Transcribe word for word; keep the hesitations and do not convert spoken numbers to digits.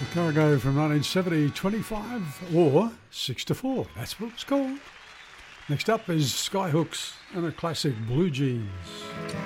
Cargo from nineteen seventy, twenty-five or six to four. That's what it's called. Next up is Skyhooks and a classic Blue Jeans.